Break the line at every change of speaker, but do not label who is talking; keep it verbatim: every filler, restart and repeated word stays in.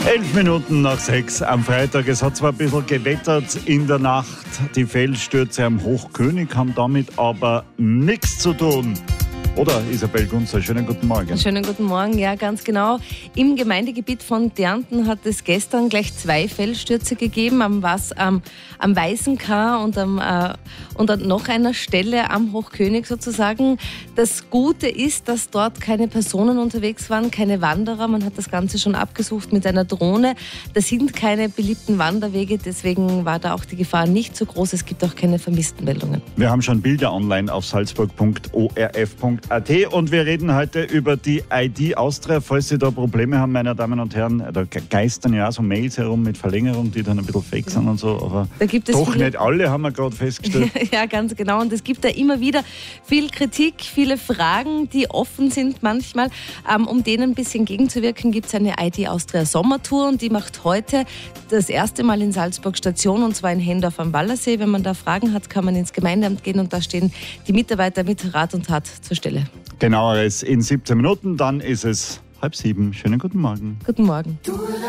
Elf Minuten nach sechs am Freitag. Es hat zwar ein bisschen gewettert in der Nacht. Die Felsstürze am Hochkönig haben damit aber nichts zu tun. Oder Isabel Gunzer, schönen guten Morgen.
Schönen guten Morgen, ja ganz genau. Im Gemeindegebiet von Därnten hat es gestern gleich zwei Felsstürze gegeben, am, Was, am, am Weißenkar und, am, äh, und an noch einer Stelle am Hochkönig sozusagen. Das Gute ist, dass dort keine Personen unterwegs waren, keine Wanderer. Man hat das Ganze schon abgesucht mit einer Drohne. Das sind keine beliebten Wanderwege, deswegen war da auch die Gefahr nicht so groß. Es gibt auch keine Vermisstenmeldungen.
Wir haben schon Bilder online auf salzburg punkt o r f punkt a t und wir reden heute über die I D Austria. Falls Sie da Probleme haben, meine Damen und Herren, da geistern ja auch so Mails herum mit Verlängerung, die dann ein bisschen fake sind und so, aber
da gibt es
doch
viele...
nicht alle, haben wir gerade festgestellt.
Ja, ganz genau. Und es gibt da immer wieder viel Kritik, viele Fragen, die offen sind manchmal. Ähm, um denen ein bisschen gegenzuwirken, gibt es eine I D Austria Sommertour und die macht heute das erste Mal in Salzburg Station und zwar in Hendorf am Wallersee. Wenn man da Fragen hat, kann man ins Gemeindeamt gehen und da stehen die Mitarbeiter mit Rat und Tat zur Stelle.
Genaueres in siebzehn Minuten, dann ist es halb sieben. Schönen guten Morgen.
Guten Morgen.